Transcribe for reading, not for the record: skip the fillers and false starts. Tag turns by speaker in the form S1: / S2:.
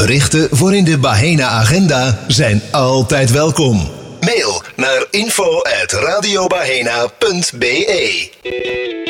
S1: Berichten voor in de Bahena-agenda zijn altijd welkom. Mail naar info@radiobahena.be